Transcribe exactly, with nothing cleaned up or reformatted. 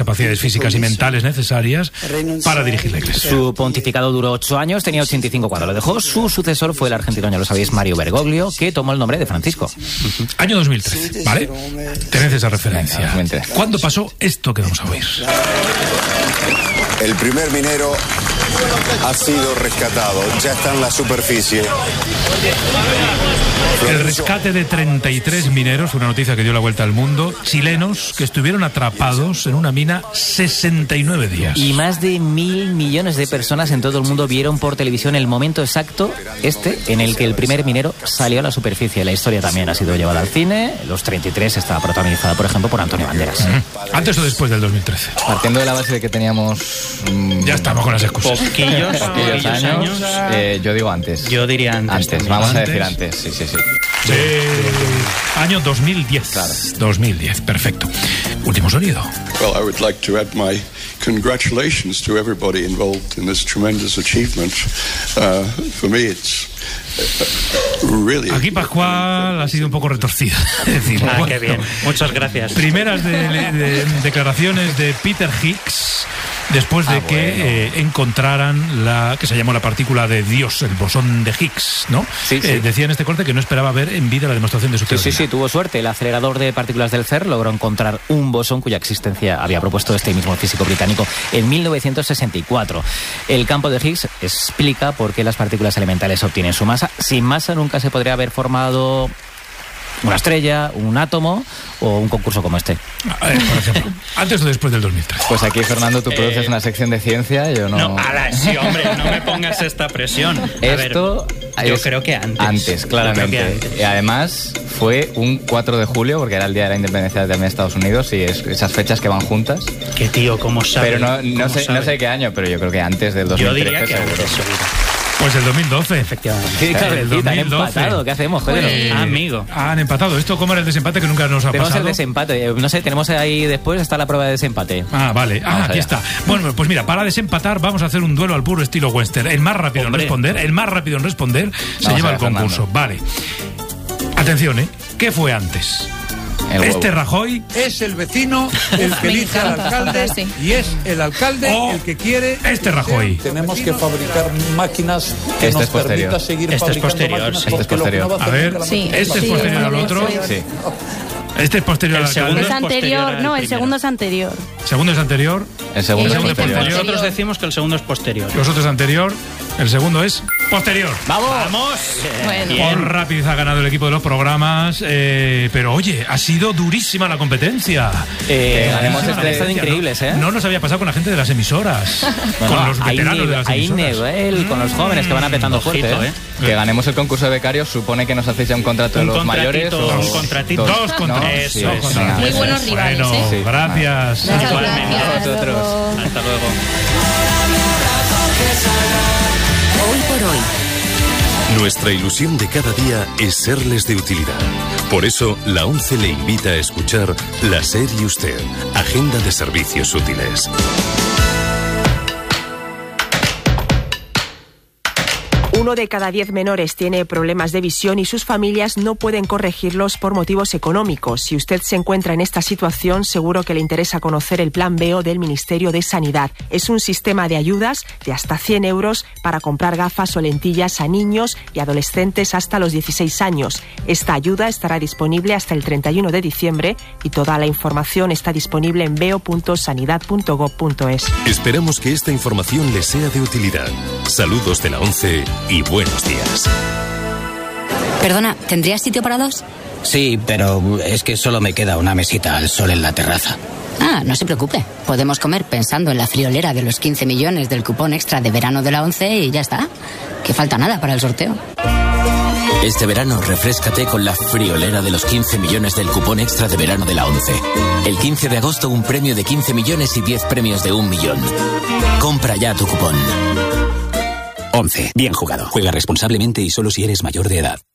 capacidades físicas y mentales necesarias para dirigir la Iglesia. Su pontificado duró ocho años, tenía ochenta y cinco cuando lo dejó. Su sucesor fue el argentino, ya lo sabéis, Mario Bergoglio, que tomó el nombre de Francisco. Uh-huh. Año dos mil trece, ¿vale? Tened esa referencia. ¿Cuándo pasó esto que vamos a oír? El primer minero ha sido rescatado, ya está en la superficie. El rescate de treinta y tres mineros, una noticia que dio la vuelta al mundo, chilenos que estuvieron atrapados en una mina sesenta y nueve días. Y más de mil millones de personas en todo el mundo vieron por televisión el momento exacto, este, en el que el primer minero salió a la superficie. La historia también ha sido llevada al cine. Los treinta y tres estaba protagonizada, por ejemplo, por Antonio Banderas. Uh-huh. ¿Antes o después del dos mil trece? Partiendo de la base de que teníamos... Mmm, ya estamos con las excusas. Poquillos, poquillos años. años eh, yo digo antes. Yo diría antes. Antes, vamos ¿Antes? a decir antes. Sí, sí, sí. Sí. Año dos mil diez. Claro. dos mil diez, perfecto. Último sonido. Well, I would like to add my congratulations to everybody involved in this tremendous achievement. Uh, for me, it's uh, really. Aquí Pascual ha sido un poco retorcido. Es decir, ah, bueno, qué bien. Muchas gracias. Primeras de, de, de, declaraciones de Peter Higgs después de ah, que bueno. eh, encontraran la que se llamó la partícula de Dios, el bosón de Higgs, ¿no? Sí, sí. Eh, decía en este corte que no esperaba ver en vida la demostración de su teoría. Sí, sí, sí, tuvo suerte. El acelerador de partículas del C E R logró encontrar un bosón cuya existencia había propuesto este mismo físico británico en mil novecientos sesenta y cuatro. El campo de Higgs explica por qué las partículas elementales obtienen su masa. Sin masa nunca se podría haber formado una estrella, un átomo o un concurso como este. Eh, por ejemplo, ¿antes o después del dos mil tres? Pues aquí, Fernando, tú produces eh, una sección de ciencia, yo no... No, ala, sí, hombre, no me pongas esta presión. A Esto ver, yo creo que antes. Antes, claramente. Que antes. Y además fue un cuatro de julio, porque era el día de la independencia de Estados Unidos, y es, esas fechas que van juntas. Qué tío, ¿cómo sabes? Pero no, no, sé, no sé qué año, pero yo creo que antes del dos mil trece. Yo diría que seguro. antes, seguro. Pues el dos mil doce. Efectivamente. Sí, claro, el dos mil doce. Han empatado. ¿Qué hacemos, Pedro? Eh, Amigo. Han empatado. ¿Esto cómo era el desempate que nunca nos ha tenemos pasado? Tenemos el desempate. No sé, tenemos ahí después está la prueba de desempate. Ah, vale. Ah, aquí está. Bueno, pues mira, para desempatar vamos a hacer un duelo al puro estilo western. El más rápido Hombre. en responder, el más rápido en responder se vamos lleva el concurso. Fernando. Vale. Atención, ¿eh? ¿Qué fue antes? Este Rajoy es el vecino el que elige al alcalde y es el alcalde o el que quiere este Rajoy. Tenemos que fabricar máquinas que este nos es posterior. permita seguir este fabricando es posterior, máquinas. sí. Este es posterior. A ver, sí, este sí, es posterior al otro. Sí. Este es posterior el al alcalde. Es anterior, no, el segundo es anterior. Segundo es anterior. El segundo, el segundo es posterior. Nosotros decimos que el segundo es posterior. Los otros anterior. El segundo es posterior. ¡Vamos! ¡Vamos! Bueno. Por rapidez ha ganado el equipo de los programas. Eh, pero oye, ha sido durísima la competencia. Eh, hemos estado increíbles, ¿eh? No, no nos había pasado con la gente de las emisoras. Bueno, con los veteranos nivel, de las hay emisoras. Hay nivel con los jóvenes que van apretando Ojito, fuerte, ¿eh? ¿eh? Que ganemos el concurso de becarios supone que nos hacéis ya un contrato de los mayores. O... Un contratito. Dos, dos contratos. No, sí, dos contratos. Muy buenos rivales, bueno, ¿eh? Sí. Gracias. Gracias. Igualmente. Gracias. A vosotros. Hasta luego. Hoy por hoy. Nuestra ilusión de cada día es serles de utilidad. Por eso, la ONCE le invita a escuchar La SER y Usted, Agenda de Servicios Útiles. Uno de cada diez menores tiene problemas de visión y sus familias no pueden corregirlos por motivos económicos. Si usted se encuentra en esta situación, seguro que le interesa conocer el Plan B E O del Ministerio de Sanidad. Es un sistema de ayudas de hasta cien euros para comprar gafas o lentillas a niños y adolescentes hasta los dieciséis años. Esta ayuda estará disponible hasta el treinta y uno de diciembre y toda la información está disponible en beo punto sanidad punto gob punto es. Esperamos que esta información le sea de utilidad. Saludos de la ONCE y buenos días. Perdona, ¿tendrías sitio para dos? Sí, pero es que solo me queda una mesita al sol en la terraza. Ah, no se preocupe. Podemos comer pensando en la friolera de los quince millones del cupón extra de verano de la ONCE y ya está. Que falta nada para el sorteo. Este verano refréscate con la friolera de los quince millones del cupón extra de verano de la ONCE. El quince de agosto un premio de quince millones y diez premios de un millón. Compra ya tu cupón. ONCE. Bien jugado. Juega responsablemente y solo si eres mayor de edad.